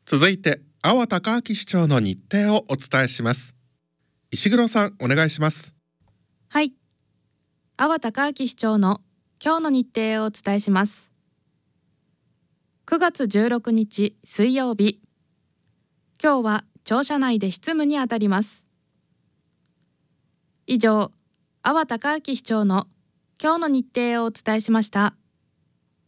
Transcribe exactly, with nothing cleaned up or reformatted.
続いて阿波隆明市長の日程をお伝えします。石黒さん、お願いします。 はい、阿波隆明市長の今日の日程をお伝えします。くがつじゅうろくにち水曜日、今日は庁舎内で執務にあたります。以上、阿波隆明市長の今日の日程をお伝えしました。